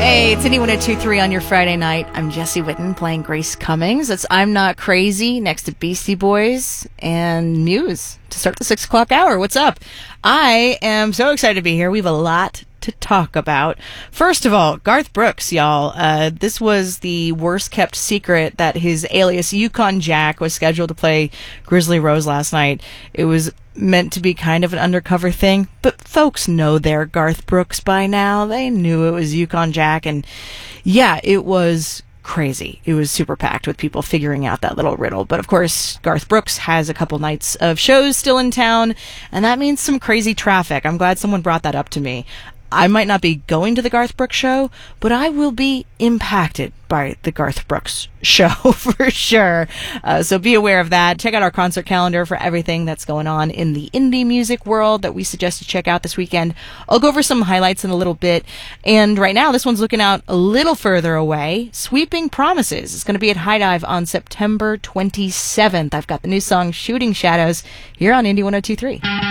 Hey, it's Indie 1023 on your Friday night. I'm Jesse Witten playing Grace Cummings. It's I'm Not Crazy next to Beastie Boys and Muse to start the 6 o'clock hour. What's up? I am so excited to be here. We have a lot to talk about. First of all, Garth Brooks, y'all. This was the worst kept secret that his alias Yukon Jack was scheduled to play Grizzly Rose last night. It was meant to be kind of an undercover thing, but folks know they're Garth Brooks by now. They knew it was Yukon Jack, and yeah, it was crazy. It was super packed with people figuring out that little riddle. But of course, Garth Brooks has a couple nights of shows still in town, and that means some crazy traffic. I'm glad someone brought that up to me. I might not be going to the Garth Brooks show, but I will be impacted by the Garth Brooks show for sure. So be aware of that. Check out our concert calendar for everything that's going on in the indie music world that we suggest you check out this weekend. I'll go over some highlights in a little bit. And right now, this one's looking out a little further away. Sweeping Promises is going to be at High Dive on September 27th. I've got the new song Shooting Shadows here on Indie 1023.